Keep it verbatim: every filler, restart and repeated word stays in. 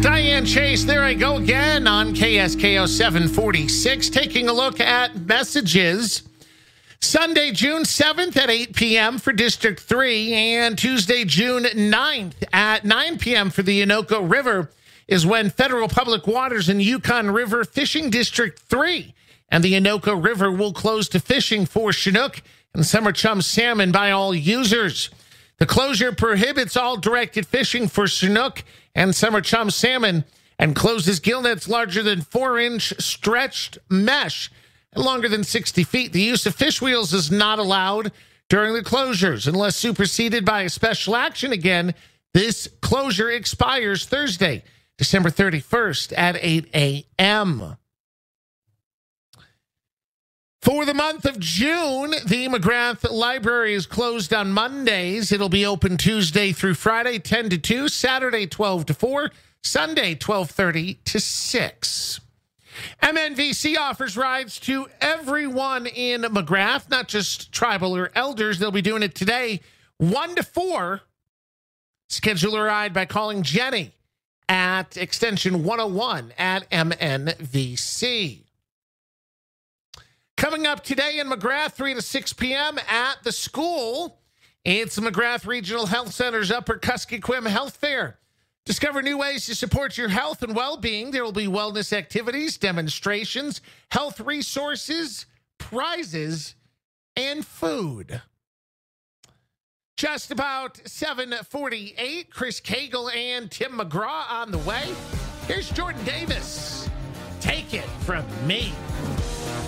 Diane Chase, there I go again on K S K O seven forty-six, taking a look at messages. Sunday, June seventh at eight p.m. for District three, and Tuesday, June ninth at nine p.m. for the Innoko River is when Federal Public Waters and Yukon River Fishing District three and the Innoko River will close to fishing for Chinook and summer chum salmon by all users. The closure prohibits all directed fishing for Chinook and summer chum salmon and closes gill nets larger than four-inch stretched mesh and longer than sixty feet. The use of fish wheels is not allowed during the closures unless superseded by a special action. Again, this closure expires Thursday, December thirty-first at eight a.m. For the month of June, the McGrath Library is closed on Mondays. It'll be open Tuesday through Friday, ten to two, Saturday, twelve to four, Sunday, twelve thirty to six. M N V C offers rides to everyone in McGrath, not just tribal or elders. They'll be doing it today, one to four. Schedule a ride by calling Jenny at extension one oh one at M N V C. Coming up today in McGrath, three to six p.m. at the school, it's the McGrath Regional Health Center's Upper Kuskokwim Health Fair. Discover new ways to support your health and well-being. There will be wellness activities, demonstrations, health resources, prizes, and food. Just about seven forty-eight, Chris Cagle and Tim McGraw on the way. Here's Jordan Davis. Take it from me.